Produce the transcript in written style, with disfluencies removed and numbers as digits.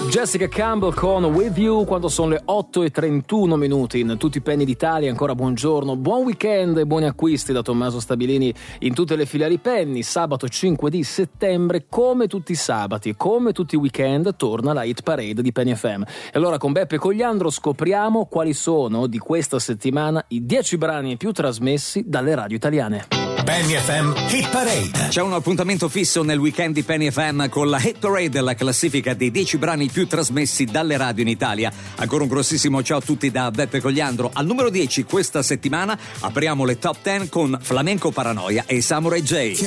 Jessica Campbell con With You quando sono le 8:31 in tutti i penny d'Italia. Ancora buongiorno, buon weekend e buoni acquisti da Tommaso Stabilini in tutte le filiali penny. Sabato 5 di settembre, come tutti i sabati, come tutti i weekend, torna la Hit Parade di Penny FM. E allora con Beppe Cogliandro scopriamo quali sono di questa settimana i 10 brani più trasmessi dalle radio italiane. Penny FM Hit Parade. C'è un appuntamento fisso nel weekend di Penny FM con la Hit Parade, la classifica dei 10 brani più trasmessi dalle radio in Italia. Ancora un grossissimo ciao a tutti da Beppe Cogliandro. Al numero 10 questa settimana apriamo le top 10 con Flamenco Paranoia e Samurai J.